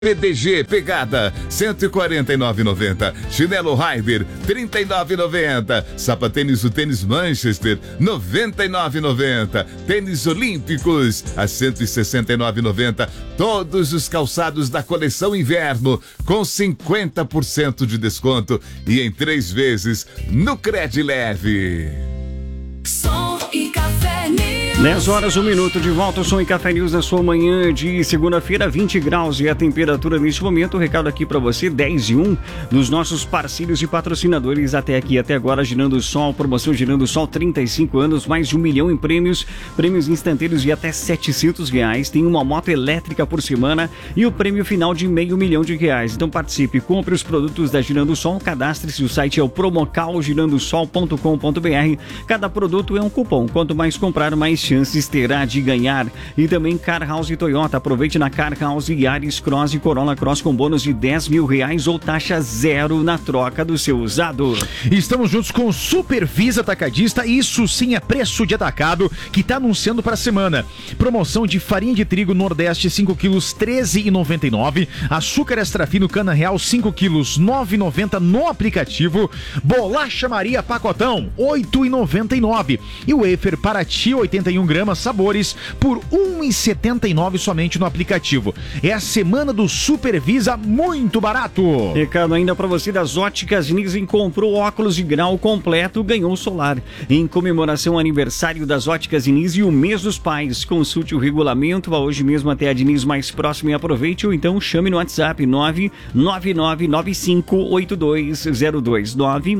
PDG Pegada, R$ 149,90. Chinelo Rider, R$ 39,90. Sapatênis o tênis Manchester, R$ 99,90. Tênis Olímpicos, a R$ 169,90. Todos os calçados da coleção inverno, com 50% de desconto e em 3 vezes no Credileve. Som e Café News. 10 horas, 1 minuto, de volta ao Som e Café News na sua manhã de segunda-feira, 20 graus e a temperatura neste momento. O recado aqui para você, 10 e 1 dos nossos parceiros e patrocinadores até aqui, até agora, Girando o Sol, promoção Girando o Sol, 35 anos, mais de 1 milhão em prêmios instantâneos de até R$700. Tem uma moto elétrica por semana e o prêmio final de R$500 mil. Então participe, compre os produtos da Girando o Sol, cadastre-se, o site é o promocalgirandosol.com.br. Cada produto é um cupom, quanto mais comprar, mais chances terá de ganhar. E também Car House e Toyota, aproveite na Car House Yaris Cross e Corolla Cross com bônus de R$10 mil ou taxa zero na troca do seu usado. Estamos juntos com o Super Visa Atacadista, isso sim é preço de atacado que está anunciando para a semana. Promoção de farinha de trigo Nordeste 5 quilos R$ 13,99, açúcar extra fino Cana Real 5 quilos R$ 9,90 no aplicativo, bolacha Maria Pacotão R$ 8,99 e o wafer Paraty 81 gramas sabores por R$ 1,79 somente no aplicativo. É a semana do Super Visa muito barato. Recado ainda para você das Óticas Diniz, comprou óculos de grau completo, ganhou solar. Em comemoração ao aniversário das Óticas Diniz e o mês dos pais. Consulte o regulamento, vá hoje mesmo até a Diniz mais próxima e aproveite, ou então chame no WhatsApp 999958202,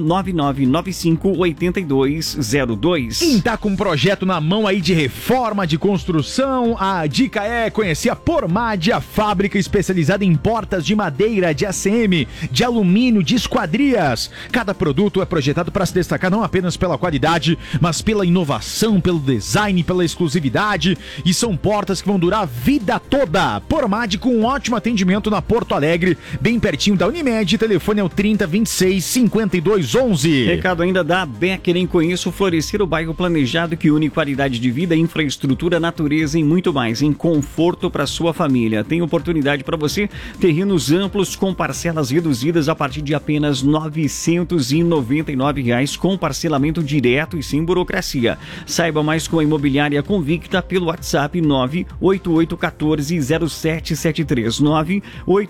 999958202. Quem tá com um projeto na mão aí de reforma, de construção, a dica é conhecer a Pormad, a fábrica especializada em portas de madeira, de ACM, de alumínio, de esquadrias. Cada produto é projetado para se destacar não apenas pela qualidade, mas pela inovação, pelo design, pela exclusividade, e são portas que vão durar a vida toda. Pormad com um ótimo atendimento na Porto Alegre, bem pertinho da Unimed, telefone é o 3026-5211. Recado ainda da Becker, em Conheça o Florescer, o bairro planejado que une qualidade de vida, infraestrutura, natureza e muito mais, em conforto para sua família. Tem oportunidade para você, terrenos amplos com parcelas reduzidas a partir de apenas R$ 999 com parcelamento direto e sem burocracia. Saiba mais com a Imobiliária Convicta pelo WhatsApp 988140773,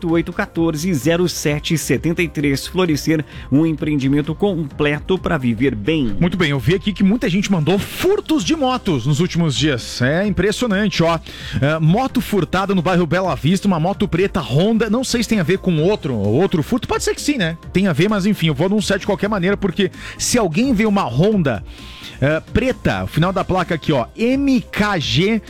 988140773. Florescer, um empreendimento completo para viver bem. Muito bem, eu vi aqui que muita gente mandou furtos de motos nos últimos dias. É impressionante, ó. Moto furtada no bairro Bela Vista, uma moto preta Honda. Não sei se tem a ver com outro furto. Pode ser que sim, né? Tem a ver, mas enfim, eu vou anunciar de qualquer maneira, porque se alguém vê uma Honda preta, o final da placa aqui, ó, MKG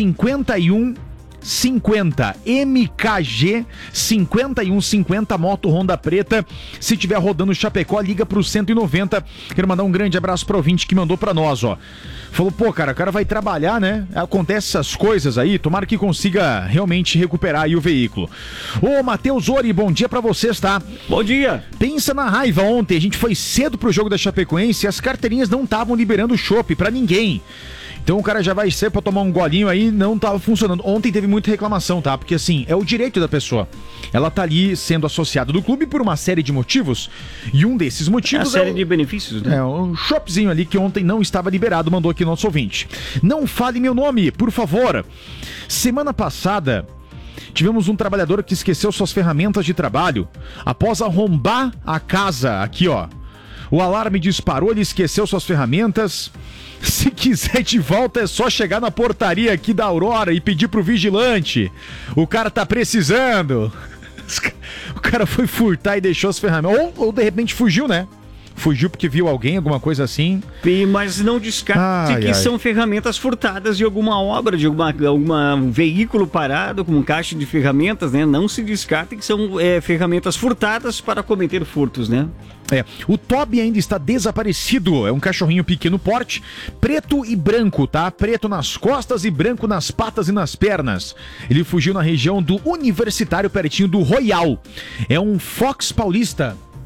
5150, MKG 5150, moto Honda preta. Se tiver rodando Chapecó, liga pro 190. Quero mandar um grande abraço pro ouvinte que mandou pra nós, ó. Falou, pô, cara, o cara vai trabalhar, né? Acontece essas coisas aí, tomara que consiga realmente recuperar aí o veículo. Ô, Matheus Ori, bom dia pra vocês, tá? Bom dia! Pensa na raiva ontem, a gente foi cedo pro jogo da Chapecoense e as carteirinhas não estavam liberando chopp pra ninguém. Então o cara já vai ser pra tomar um golinho aí, não tava funcionando. Ontem teve muita reclamação, tá? Porque assim, é o direito da pessoa. Ela tá ali sendo associada do clube por uma série de motivos. E um desses motivos é a série de benefícios, né? É um shopzinho ali que ontem não estava liberado, mandou aqui nosso ouvinte. Não fale meu nome, por favor. Semana passada tivemos um trabalhador que esqueceu suas ferramentas de trabalho. Após arrombar a casa, aqui ó, o alarme disparou, ele esqueceu suas ferramentas. Se quiser de volta é só chegar na portaria aqui da Aurora e pedir pro vigilante. O cara tá precisando. O cara foi furtar e deixou as ferramentas. Ou de repente fugiu, né? Fugiu porque viu alguém, alguma coisa assim. Mas não descarte são ferramentas furtadas de alguma obra, de algum veículo parado, como um caixa de ferramentas, né? Não se descarte que são ferramentas furtadas para cometer furtos, né? O Toby ainda está desaparecido. É um cachorrinho pequeno porte, preto e branco, tá? Preto nas costas e branco nas patas e nas pernas. Ele fugiu na região do Universitário, pertinho do Royal. É um Fox paulista.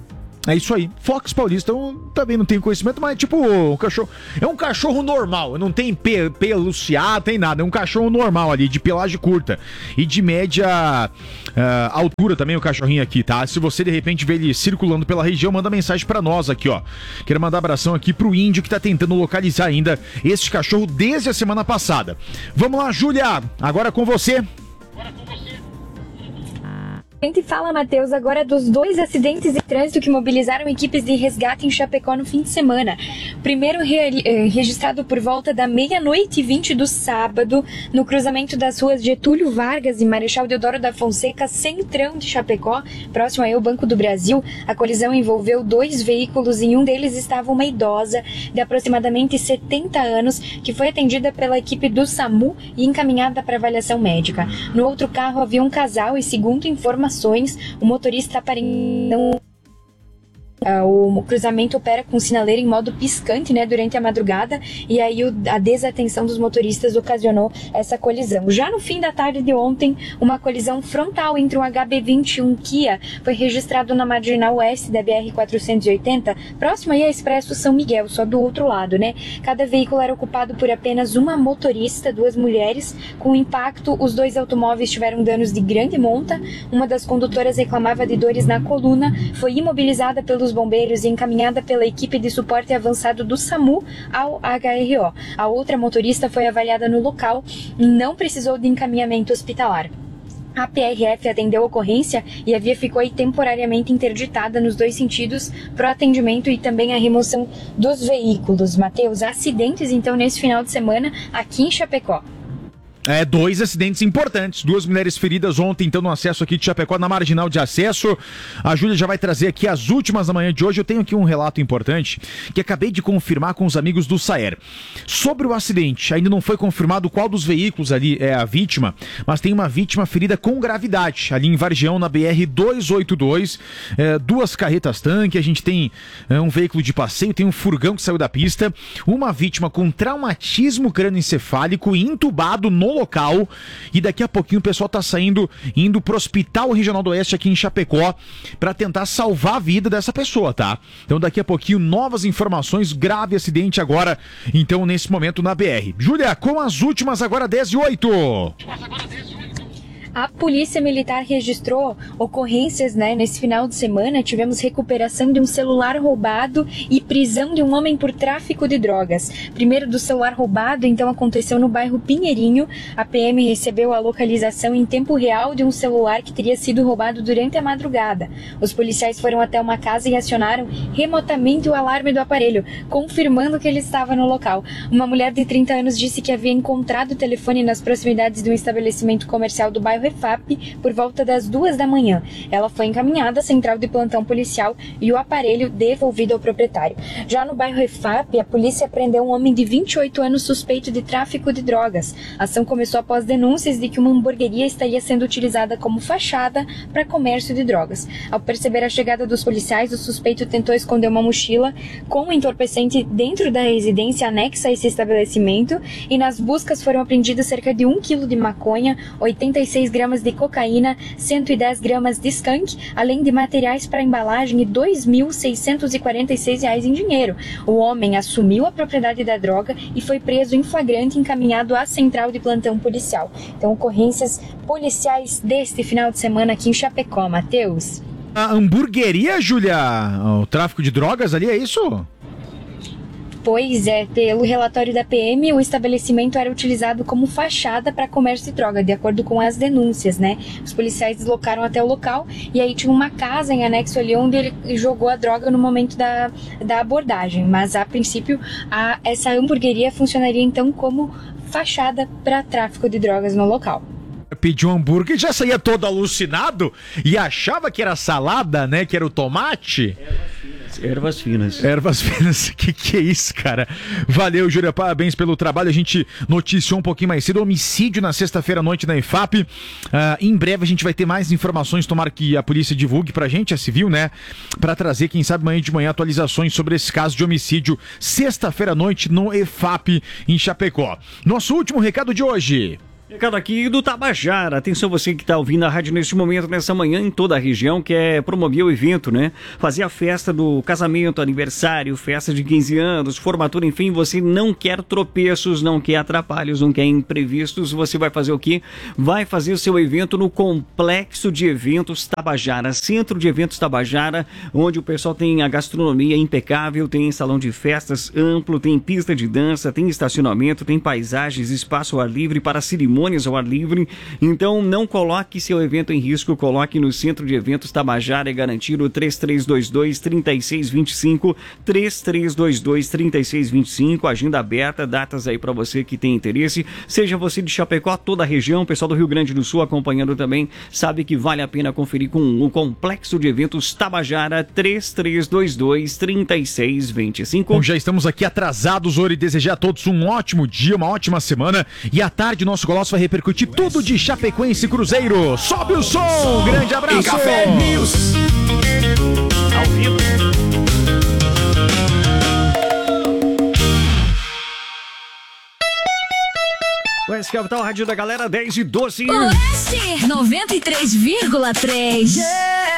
É isso aí. Fox Paulista, eu também não tenho conhecimento, mas tipo, um cachorro. É um cachorro normal, não tem peluciar, tem nada. É um cachorro normal ali, de pelagem curta. E de média altura também o cachorrinho aqui, tá? Se você de repente vê ele circulando pela região, manda mensagem pra nós aqui, ó. Quero mandar abração aqui pro índio que tá tentando localizar ainda este cachorro desde a semana passada. Vamos lá, Júlia, agora com você. A gente fala, Matheus, agora dos 2 acidentes de trânsito que mobilizaram equipes de resgate em Chapecó no fim de semana. Primeiro registrado por volta da 00:20 do sábado, no cruzamento das ruas Getúlio Vargas e Marechal Deodoro da Fonseca, centrão de Chapecó, próximo aí ao Banco do Brasil. A colisão envolveu 2 veículos e em um deles estava uma idosa de aproximadamente 70 anos, que foi atendida pela equipe do SAMU e encaminhada para avaliação médica. No outro carro havia um casal e, segundo informações, o motorista aparentemente... O cruzamento opera com sinaleira em modo piscante, né, durante a madrugada, e aí a desatenção dos motoristas ocasionou essa colisão. Já no fim da tarde de ontem, uma colisão frontal entre um HB21 Kia foi registrado na marginal oeste da BR-480, próximo aí a Expresso São Miguel, só do outro lado, né? Cada veículo era ocupado por apenas uma motorista, 2 mulheres. Com o impacto, os 2 automóveis tiveram danos de grande monta. Uma das condutoras reclamava de dores na coluna, foi imobilizada pelos bombeiros e encaminhada pela equipe de suporte avançado do SAMU ao HRO. A outra motorista foi avaliada no local e não precisou de encaminhamento hospitalar. A PRF atendeu a ocorrência e a via ficou aí temporariamente interditada nos 2 sentidos para o atendimento e também a remoção dos veículos. Matheus, acidentes então nesse final de semana aqui em Chapecó. 2 acidentes importantes, 2 mulheres feridas ontem, então no acesso aqui de Chapecó, na marginal de acesso. A Júlia já vai trazer aqui as últimas da manhã de hoje. Eu tenho aqui um relato importante que acabei de confirmar com os amigos do SAER. Sobre o acidente, ainda não foi confirmado qual dos veículos ali é a vítima, mas tem uma vítima ferida com gravidade, ali em Vargião, na BR-282, 2 carretas-tanque, a gente tem um veículo de passeio, tem um furgão que saiu da pista, uma vítima com traumatismo crânioencefálico entubado no local, e daqui a pouquinho o pessoal tá indo pro Hospital Regional do Oeste aqui em Chapecó para tentar salvar a vida dessa pessoa, tá? Então daqui a pouquinho novas informações, grave acidente agora, então nesse momento na BR. Júlia, com as últimas agora 10:08. A Polícia Militar registrou ocorrências, né? Nesse final de semana tivemos recuperação de um celular roubado e prisão de um homem por tráfico de drogas. Primeiro do celular roubado, então, aconteceu no bairro Pinheirinho. A PM recebeu a localização em tempo real de um celular que teria sido roubado durante a madrugada. Os policiais foram até uma casa e acionaram remotamente o alarme do aparelho, confirmando que ele estava no local. Uma mulher de 30 anos disse que havia encontrado o telefone nas proximidades de um estabelecimento comercial do bairro EFAP por volta das 2 da manhã. Ela foi encaminhada à central de plantão policial e o aparelho devolvido ao proprietário. Já no bairro EFAP, a polícia prendeu um homem de 28 anos suspeito de tráfico de drogas. A ação começou após denúncias de que uma hamburgueria estaria sendo utilizada como fachada para comércio de drogas. Ao perceber a chegada dos policiais, o suspeito tentou esconder uma mochila com um entorpecente dentro da residência anexa a esse estabelecimento, e nas buscas foram apreendidos cerca de 1 quilo de maconha, 86 gramas de cocaína, 110 gramas de skunk, além de materiais para embalagem e R$ 2.646 em dinheiro. O homem assumiu a propriedade da droga e foi preso em flagrante e encaminhado à central de plantão policial. Então, ocorrências policiais deste final de semana aqui em Chapecó, Matheus. A hamburgueria, Júlia? O tráfico de drogas ali, é isso? Pois é, pelo relatório da PM, o estabelecimento era utilizado como fachada para comércio de droga, de acordo com as denúncias, né? Os policiais deslocaram até o local e aí tinha uma casa em anexo ali onde ele jogou a droga no momento da abordagem. Mas, a princípio, essa hamburgueria funcionaria então como fachada para tráfico de drogas no local. Pediu um hambúrguer e já saía todo alucinado e achava que era salada, né? Que era o tomate. Ervas finas. Ervas finas, que é isso, cara? Valeu, Júlia, parabéns pelo trabalho. A gente noticiou um pouquinho mais cedo homicídio na sexta-feira à noite na EFAP. Em breve a gente vai ter mais informações, tomara que a polícia divulgue pra gente, a civil, né? Pra trazer, quem sabe, amanhã de manhã, atualizações sobre esse caso de homicídio sexta-feira à noite no EFAP em Chapecó. Nosso último recado de hoje. Recado aqui do Tabajara. Atenção você que está ouvindo a rádio neste momento, nessa manhã, em toda a região, que é promover o evento, né? Fazer a festa do casamento, aniversário, festa de 15 anos, formatura, enfim, você não quer tropeços, não quer atrapalhos, não quer imprevistos, você vai fazer o quê? Vai fazer o seu evento no Complexo de Eventos Tabajara, Centro de Eventos Tabajara, onde o pessoal tem a gastronomia impecável, tem salão de festas amplo, tem pista de dança, tem estacionamento, tem paisagens, espaço ao ar livre para cerimônias ao ar livre. Então não coloque seu evento em risco, coloque no Centro de Eventos Tabajara e garantir o 3322-3625, 3322-3625, agenda aberta, datas aí para você que tem interesse, seja você de Chapecó, toda a região, pessoal do Rio Grande do Sul acompanhando também, sabe que vale a pena conferir com o Complexo de Eventos Tabajara, 3322-3625. Bom, já estamos aqui atrasados, Ori, desejar a todos um ótimo dia, uma ótima semana, e à tarde nosso Golaço vai repercutir tudo de Chapecoense e Cruzeiro. Sobe o som, grande abraço. Café News. Ao vivo. Oeste Capital, Rádio da Galera, 10 e 12. Oeste 93,3.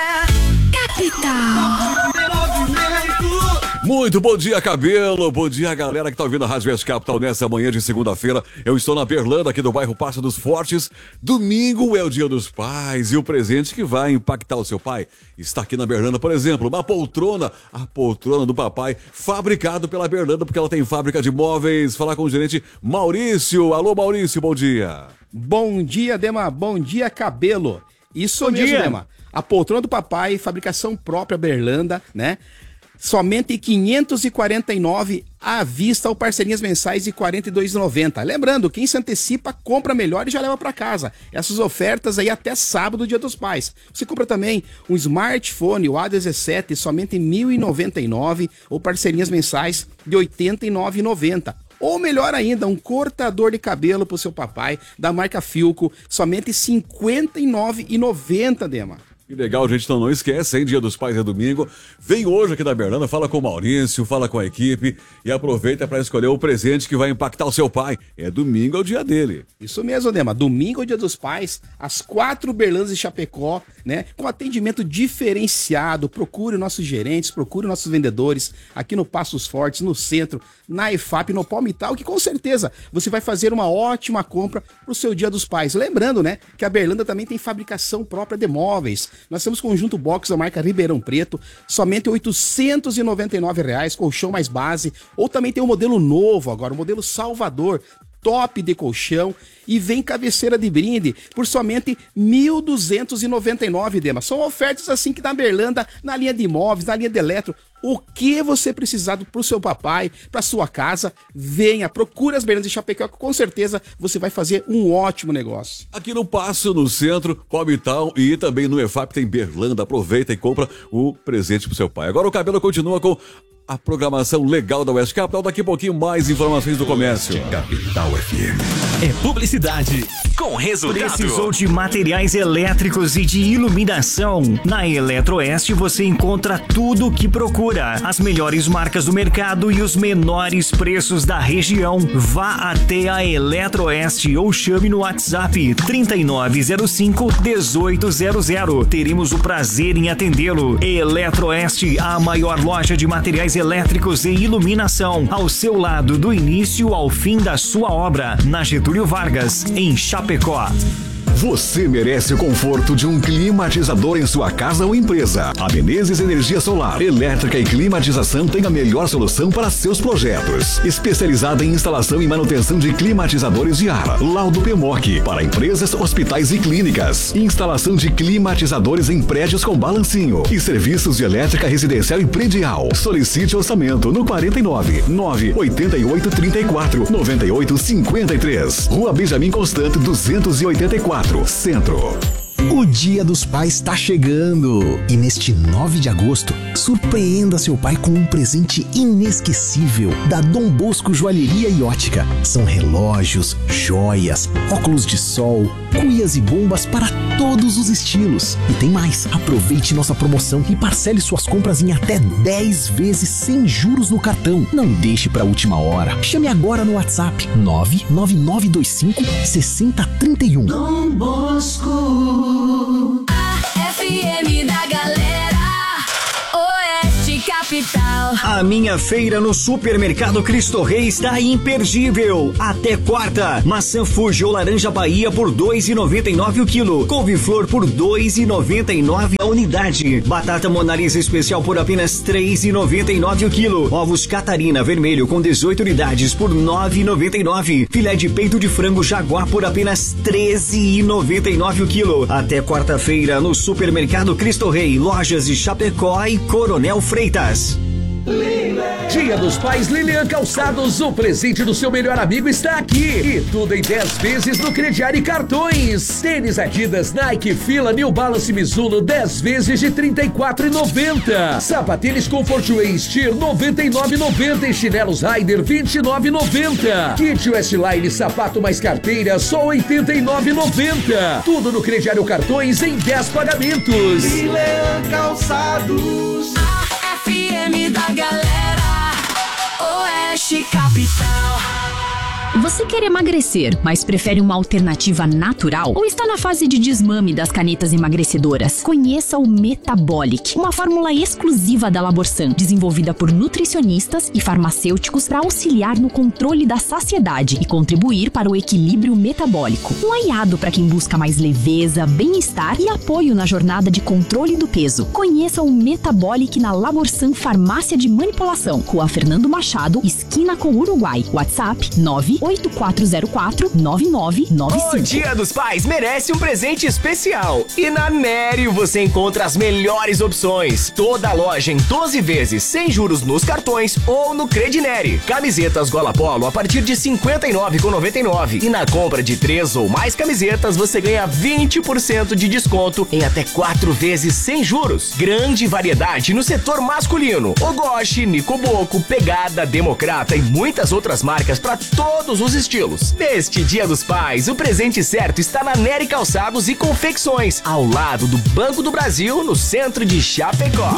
Capital. Muito bom dia, Cabelo. Bom dia, galera que tá ouvindo a Rádio West Capital nessa manhã de segunda-feira. Eu estou na Berlândia, aqui do bairro Passo dos Fortes. Domingo é o Dia dos Pais e o presente que vai impactar o seu pai está aqui na Berlândia, por exemplo, uma poltrona, a poltrona do papai, fabricado pela Berlândia, porque ela tem fábrica de móveis. Falar com o gerente Maurício. Alô, Maurício, bom dia. Bom dia, Dema. Bom dia, Cabelo. Isso bom mesmo, dia. Dema. A poltrona do papai, fabricação própria Berlândia, né? Somente 549 à vista ou parcelinhas mensais de R$ 42,90. Lembrando, quem se antecipa, compra melhor e já leva para casa. Essas ofertas aí até sábado, Dia dos Pais. Você compra também um smartphone, o A17, somente R$ 1.099 ou parcelinhas mensais de R$ 89,90. Ou melhor ainda, um cortador de cabelo pro seu papai, da marca Filco, somente R$ 59,90, Dema. Que legal, gente, então não esquece, hein? Dia dos Pais é domingo. Vem hoje aqui da Berlândia, fala com o Maurício, fala com a equipe e aproveita para escolher o presente que vai impactar o seu pai. É domingo, é o dia dele. Isso mesmo, Dema. Domingo é o Dia dos Pais, às 4 Berlândias de Chapecó, né? Com atendimento diferenciado. Procure nossos gerentes, procure nossos vendedores aqui no Passos Fortes, no centro, na EFAP, no Palmital, que com certeza você vai fazer uma ótima compra pro seu Dia dos Pais. Lembrando, né, que a Berlândia também tem fabricação própria de móveis. Nós temos conjunto box da marca Ribeirão Preto, somente R$ 899, colchão mais base. Ou também tem o modelo novo agora, o modelo Salvador, top de colchão. E vem cabeceira de brinde por somente R$ 1.299, Dema. São ofertas assim que na Berlândia, na linha de imóveis, na linha de eletro. O que você precisar pro seu papai, pra sua casa, venha, procure as Berlândias de Chapecó, que com certeza você vai fazer um ótimo negócio. Aqui no Passo, no centro, Palmital e também no EFAP tem Berlândia. Aproveita e compra o presente pro seu pai. Agora o Cabelo continua com a programação legal da West Capital. Daqui a pouquinho mais informações do comércio. Capital FM. É publicidade com resultado. Precisou de materiais elétricos e de iluminação? Na Eletroeste você encontra tudo o que procura. As melhores marcas do mercado e os menores preços da região. Vá até a Eletroeste ou chame no WhatsApp 3905-1800. Teremos o prazer em atendê-lo. Eletroeste, a maior loja de materiais elétricos e iluminação. Ao seu lado, do início ao fim da sua obra. Na Getúlio Vargas, em Chapecó. Você merece o conforto de um climatizador em sua casa ou empresa. A Menezes Energia Solar, Elétrica e Climatização tem a melhor solução para seus projetos. Especializada em instalação e manutenção de climatizadores de ar. Laudo PMOC, para empresas, hospitais e clínicas. Instalação de climatizadores em prédios com balancinho. E serviços de elétrica residencial e predial. Solicite orçamento no 49 988 34 98 53. Rua Benjamin Constant 284. Centro. O Dia dos Pais está chegando e neste 9 de agosto, surpreenda seu pai com um presente inesquecível da Dom Bosco Joalheria e Ótica. São relógios, joias, óculos de sol, cuias e bombas para todos os estilos. E tem mais, aproveite nossa promoção e parcele suas compras em até 10 vezes sem juros no cartão. Não deixe para a última hora. Chame agora no WhatsApp 99925 6031. Dom Bosco, a FM da galera, Oeste Capital. A minha feira no Supermercado Cristo Rei está imperdível. Até quarta, maçã Fuji ou laranja Bahia por R$ 2,99 o quilo. Couve-flor por R$ 2,99 a unidade. Batata Mona Lisa especial por apenas R$ 3,99 o quilo. Ovos Catarina vermelho com 18 unidades por R$ 9,99. Filé de peito de frango Jaguar por apenas R$ 13,99 o quilo. Até quarta-feira no Supermercado Cristo Rei, lojas de Chapecó e Coronel Freitas. Dia dos Pais Lilian Calçados, o presente do seu melhor amigo está aqui. E tudo em 10 vezes no crediário e cartões. Tênis Adidas, Nike, Fila, New Balance, Mizuno, 10 vezes de R$ 34,90. Sapatênis Comfort Way Steer, R$ 99,90. E chinelos Rider, R$ 29,90. Kit Westline, sapato mais carteira, só R$ 89,90. Tudo no crediário cartões em 10 pagamentos. Lilian Calçados, a FM da galera, Oeste Capital. Você quer emagrecer, mas prefere uma alternativa natural? Ou está na fase de desmame das canetas emagrecedoras? Conheça o Metabolic, uma fórmula exclusiva da Laborsan, desenvolvida por nutricionistas e farmacêuticos para auxiliar no controle da saciedade e contribuir para o equilíbrio metabólico. Um aliado para quem busca mais leveza, bem-estar e apoio na jornada de controle do peso. Conheça o Metabolic na Laborsan Farmácia de Manipulação, Rua Fernando Machado, esquina com Uruguai. WhatsApp 98404-9995. O Dia dos Pais merece um presente especial. E na Nério você encontra as melhores opções. Toda a loja em 12 vezes, sem juros nos cartões ou no Credineri. Camisetas Gola Polo a partir de R$ 59,99. E na compra de 3 ou mais camisetas, você ganha 20% de desconto em até 4 vezes sem juros. Grande variedade no setor masculino. Ogoshi, Nicoboco, Pegada, Democrata e muitas outras marcas para todos os estilos. Neste Dia dos Pais, o presente certo está na Nery Calçados e Confecções, ao lado do Banco do Brasil, no centro de Chapecó.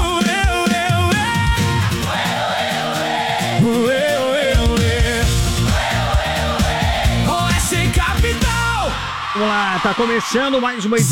Vamos lá, tá começando mais uma edição